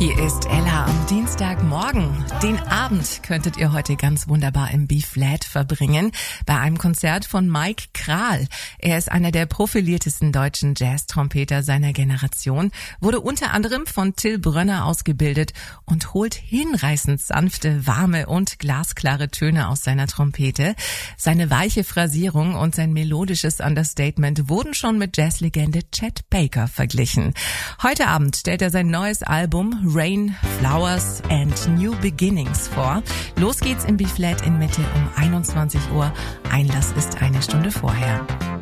Hier ist Ella am Dienstagmorgen. Den Abend könntet ihr heute ganz wunderbar im B-Flat verbringen, bei einem Konzert von Mike Krahl. Er ist einer der profiliertesten deutschen Jazz-Trompeter seiner Generation, wurde unter anderem von Till Brönner ausgebildet und holt hinreißend sanfte, warme und glasklare Töne aus seiner Trompete. Seine weiche Phrasierung und sein melodisches Understatement wurden schon mit Jazzlegende Chet Baker verglichen. Heute Abend stellt er sein neues Album Rain, Flowers and New Beginnings vor. Los geht's im B-Flat in Mitte um 21 Uhr. Einlass ist eine Stunde vorher.